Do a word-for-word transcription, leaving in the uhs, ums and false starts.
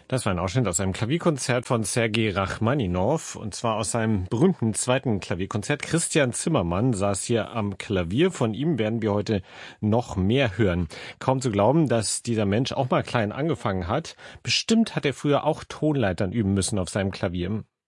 Das war ein Ausschnitt aus einem Klavierkonzert von Sergei Rachmaninow, und zwar aus seinem berühmten zweiten Klavierkonzert. Christian Zimmermann saß hier am Klavier. Von ihm werden wir heute noch mehr hören. Kaum zu glauben, dass dieser Mensch auch mal klein angefangen hat. Bestimmt hat er früher auch Tonleitern üben müssen auf seinem Klavier.